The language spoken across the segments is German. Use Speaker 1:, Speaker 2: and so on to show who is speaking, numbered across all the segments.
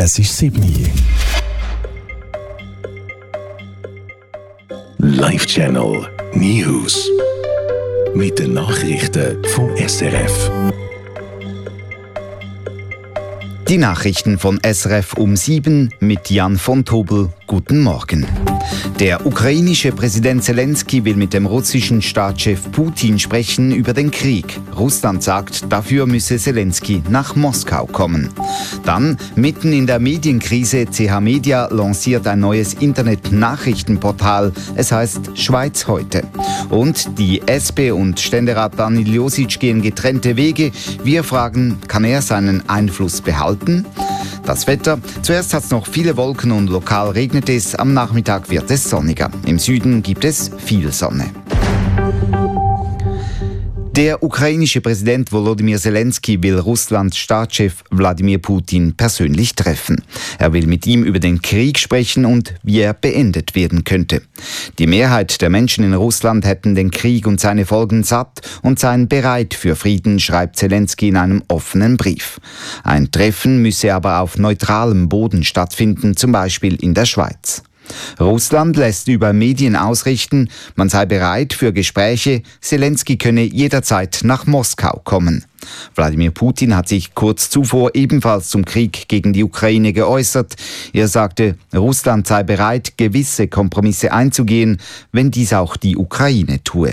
Speaker 1: Es ist 7 Uhr. Live Channel News. Mit den Nachrichten vom SRF.
Speaker 2: Die Nachrichten von SRF um 7 mit Jan von Tobel. Guten Morgen. Der ukrainische Präsident Zelensky will mit dem russischen Staatschef Putin sprechen über den Krieg. Russland sagt, dafür müsse Zelensky nach Moskau kommen. Dann, mitten in der Medienkrise, CH Media lanciert ein neues Internet-Nachrichtenportal. Es heißt Schweiz heute. Und die SP und Ständerat Daniel Josic gehen getrennte Wege. Wir fragen, kann er seinen Einfluss behalten? Das Wetter. Zuerst hat es noch viele Wolken und lokal regnet es. Am Nachmittag wird es sonniger. Im Süden gibt es viel Sonne. Der ukrainische Präsident Volodymyr Zelensky will Russlands Staatschef Wladimir Putin persönlich treffen. Er will mit ihm über den Krieg sprechen und wie er beendet werden könnte. Die Mehrheit der Menschen in Russland hätten den Krieg und seine Folgen satt und seien bereit für Frieden, schreibt Zelensky in einem offenen Brief. Ein Treffen müsse aber auf neutralem Boden stattfinden, zum Beispiel in der Schweiz. Russland lässt über Medien ausrichten, man sei bereit für Gespräche, Zelensky könne jederzeit nach Moskau kommen. Wladimir Putin hat sich kurz zuvor ebenfalls zum Krieg gegen die Ukraine geäußert. Er sagte, Russland sei bereit, gewisse Kompromisse einzugehen, wenn dies auch die Ukraine tue.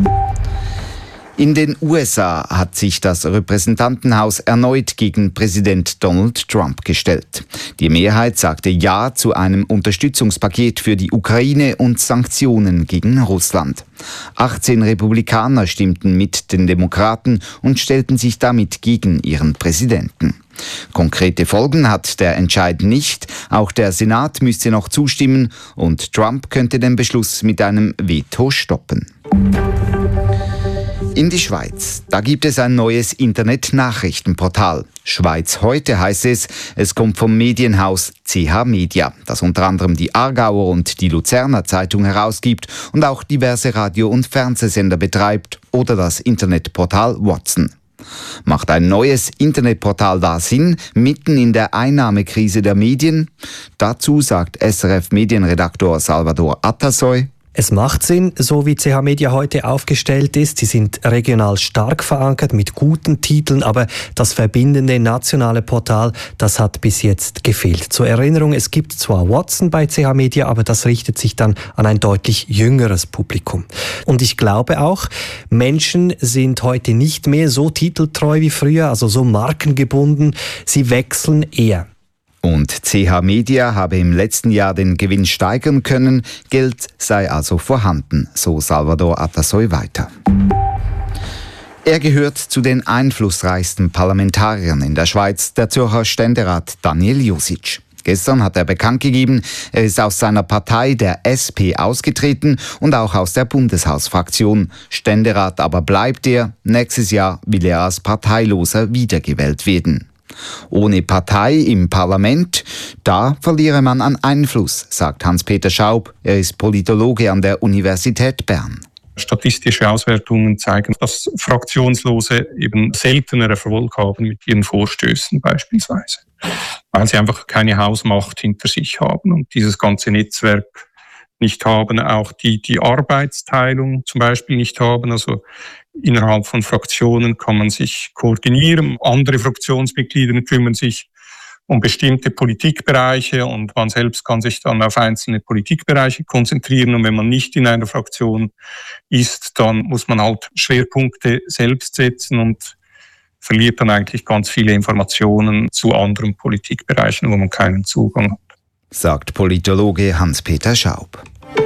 Speaker 2: In den USA hat sich das Repräsentantenhaus erneut gegen Präsident Donald Trump gestellt. Die Mehrheit sagte Ja zu einem Unterstützungspaket für die Ukraine und Sanktionen gegen Russland. 18 Republikaner stimmten mit den Demokraten und stellten sich damit gegen ihren Präsidenten. Konkrete Folgen hat der Entscheid nicht. Auch der Senat müsste noch zustimmen und Trump könnte den Beschluss mit einem Veto stoppen. In die Schweiz. Da gibt es ein neues Internet-Nachrichtenportal. Schweiz heute heißt es. Es kommt vom Medienhaus CH Media, das unter anderem die Aargauer und die Luzerner Zeitung herausgibt und auch diverse Radio- und Fernsehsender betreibt oder das Internetportal Watson. Macht ein neues Internetportal da Sinn, mitten in der Einnahmekrise der Medien? Dazu sagt SRF-Medienredaktor Salvador Atasoy:
Speaker 3: Es macht Sinn, so wie CH Media heute aufgestellt ist. Sie sind regional stark verankert mit guten Titeln, aber das verbindende nationale Portal, das hat bis jetzt gefehlt. Zur Erinnerung, es gibt zwar Watson bei CH Media, aber das richtet sich dann an ein deutlich jüngeres Publikum. Und ich glaube auch, Menschen sind heute nicht mehr so titeltreu wie früher, also so markengebunden. Sie wechseln eher.
Speaker 2: Und CH Media habe im letzten Jahr den Gewinn steigern können, Geld sei also vorhanden, so Salvador Atasoy weiter. Er gehört zu den einflussreichsten Parlamentariern in der Schweiz, der Zürcher Ständerat Daniel Josic. Gestern hat er bekannt gegeben, er ist aus seiner Partei, der SP, ausgetreten und auch aus der Bundeshausfraktion. Ständerat aber bleibt er. Nächstes Jahr will er als Parteiloser wiedergewählt werden. Ohne Partei im Parlament, da verliere man an Einfluss, sagt Hans-Peter Schaub. Er ist Politologe an der Universität Bern.
Speaker 4: Statistische Auswertungen zeigen, dass Fraktionslose eben seltener Erfolg haben mit ihren Vorstößen beispielsweise, weil sie einfach keine Hausmacht hinter sich haben und dieses ganze Netzwerk nicht haben, auch die Arbeitsteilung zum Beispiel nicht haben. Also innerhalb von Fraktionen kann man sich koordinieren. Andere Fraktionsmitglieder kümmern sich um bestimmte Politikbereiche und man selbst kann sich dann auf einzelne Politikbereiche konzentrieren. Und wenn man nicht in einer Fraktion ist, dann muss man halt Schwerpunkte selbst setzen und verliert dann eigentlich ganz viele Informationen zu anderen Politikbereichen, wo man keinen Zugang hat.
Speaker 2: Sagt Politologe Hans-Peter Schaub.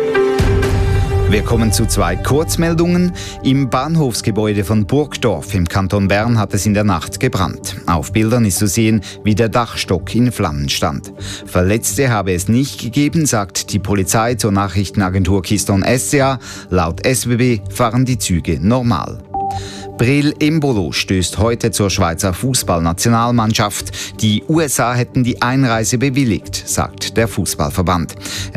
Speaker 2: Wir kommen zu 2 Kurzmeldungen. Im Bahnhofsgebäude von Burgdorf im Kanton Bern hat es in der Nacht gebrannt. Auf Bildern ist zu sehen, wie der Dachstock in Flammen stand. Verletzte habe es nicht gegeben, sagt die Polizei zur Nachrichtenagentur Keystone SCA. Laut SBB fahren die Züge normal. Breel Embolo stößt heute zur Schweizer Fußballnationalmannschaft. Die USA hätten die Einreise bewilligt, sagt der Fußballverband.